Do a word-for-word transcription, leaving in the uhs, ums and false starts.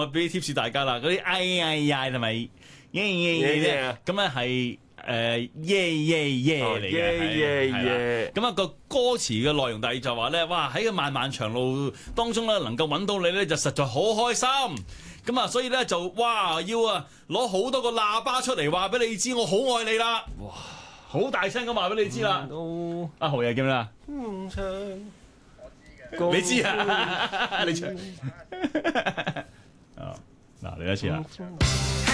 我俾啲 tips 大家啦。嗰啲哎呀呀同埋耶耶耶咧，咁咧係誒耶耶耶嚟嘅， 耶耶耶。 咁啊個歌詞嘅內容大意就話咧，哇喺個漫漫長路當中咧，能夠揾到你咧就實在好開心。咁啊，所以咧就哇要啊攞好多個喇叭出嚟話俾你知，我好愛你啦！哇，好大聲咁話俾你知啦！ 都阿豪爺叫咩啊？ 唔唱， 你知啊？你唱。哦，嗱，嚟一次啦。